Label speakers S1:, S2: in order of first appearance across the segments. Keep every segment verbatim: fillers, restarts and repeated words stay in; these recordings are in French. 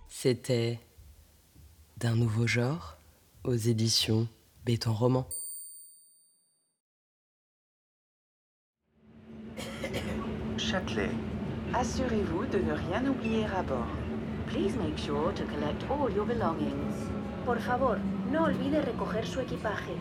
S1: C'était D'un nouveau genre aux éditions Béton Roman.
S2: Châtelet. Assurez-vous de ne rien oublier à bord.
S3: Please make sure to collect all your belongings. Por favor, no olvide recoger su equipaje.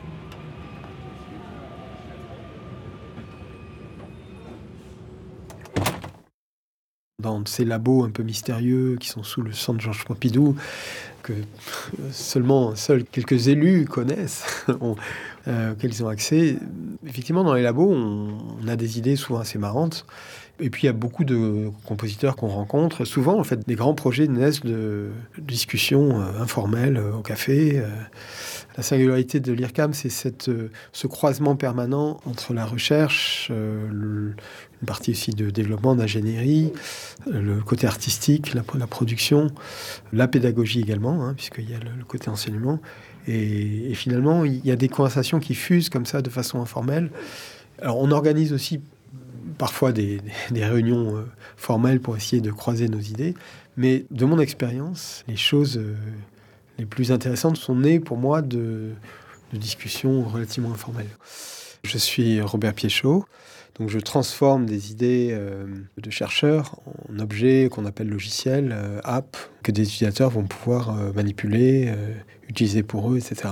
S4: Dans ces labos un peu mystérieux qui sont sous le centre Georges Pompidou, que seulement seuls quelques élus connaissent, on, euh, auxquels ils ont accès. Effectivement, dans les labos, on, on a des idées souvent assez marrantes. Et puis, il y a beaucoup de compositeurs qu'on rencontre. Souvent, en fait, des grands projets naissent de discussions euh, informelles euh, au café. Euh, la singularité de l'I R C A M, c'est cette, euh, ce croisement permanent entre la recherche, euh, le, une partie aussi de développement, d'ingénierie, euh, le côté artistique, la, la production, la pédagogie également, hein, puisqu'il y a le, le côté enseignement. Et, et finalement, il y a des conversations qui fusent comme ça de façon informelle. Alors, on organise aussi parfois des, des réunions euh, formelles pour essayer de croiser nos idées. Mais de mon expérience, les choses euh, les plus intéressantes sont nées pour moi de, de discussions relativement informelles. Je suis Robert Piéchaud, donc je transforme des idées euh, de chercheurs en objets qu'on appelle logiciels, euh, apps, que des utilisateurs vont pouvoir euh, manipuler, euh, utiliser pour eux, et cetera.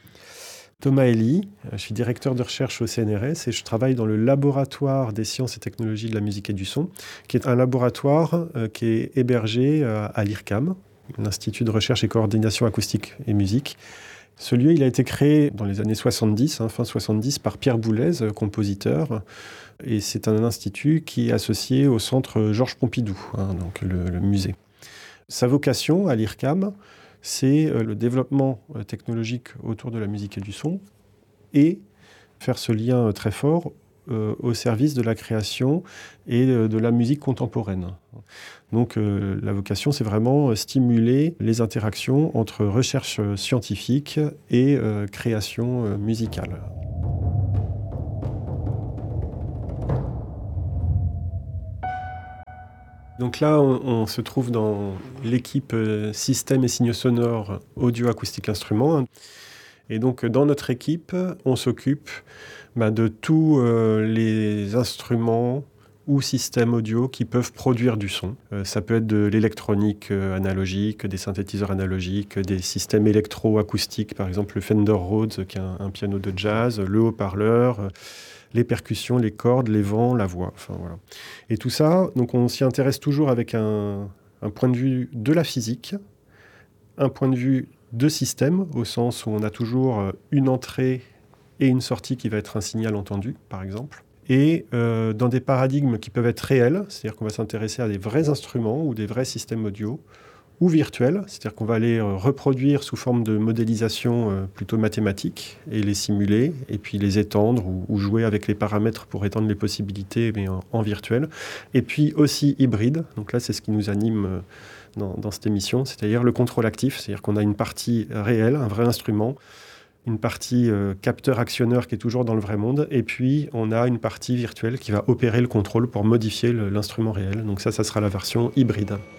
S5: Thomas Elie, je suis directeur de recherche au C N R S et je travaille dans le laboratoire des sciences et technologies de la musique et du son, qui est un laboratoire euh, qui est hébergé euh, à l'I R C A M, l'Institut de recherche et coordination acoustique et musique. Ce lieu, il a été créé dans les années soixante-dix, hein, fin soixante-dix, par Pierre Boulez, compositeur. Et c'est un institut qui est associé au centre Georges Pompidou, hein, donc le, le musée. Sa vocation à l'I R C A M, c'est le développement technologique autour de la musique et du son et faire ce lien très fort euh, au service de la création et de la musique contemporaine. Donc euh, la vocation, c'est vraiment stimuler les interactions entre recherche scientifique et euh, création euh, musicale. Donc là, on, on se trouve dans l'équipe euh, système et signaux sonores audio acoustique instruments. Et donc, dans notre équipe, on s'occupe bah, de tous euh, les instruments ou systèmes audio qui peuvent produire du son. Euh, ça peut être de l'électronique euh, analogique, des synthétiseurs analogiques, des systèmes électro-acoustiques, par exemple le Fender Rhodes, qui est un, un piano de jazz, le haut-parleur, euh, les percussions, les cordes, les vents, la voix. Enfin, voilà. Et tout ça, donc on s'y intéresse toujours avec un, un point de vue de la physique, un point de vue de système, au sens où on a toujours une entrée et une sortie qui va être un signal entendu, par exemple. Et euh, dans des paradigmes qui peuvent être réels, c'est-à-dire qu'on va s'intéresser à des vrais instruments ou des vrais systèmes audio, ou virtuels, c'est-à-dire qu'on va les euh, reproduire sous forme de modélisation euh, plutôt mathématique et les simuler, et puis les étendre ou, ou jouer avec les paramètres pour étendre les possibilités, mais en, en virtuel. Et puis aussi hybride, donc là c'est ce qui nous anime euh, dans, dans cette émission, c'est-à-dire le contrôle actif, c'est-à-dire qu'on a une partie réelle, un vrai instrument, une partie euh, capteur-actionneur qui est toujours dans le vrai monde, et puis on a une partie virtuelle qui va opérer le contrôle pour modifier le, l'instrument réel. Donc ça, ça sera la version hybride.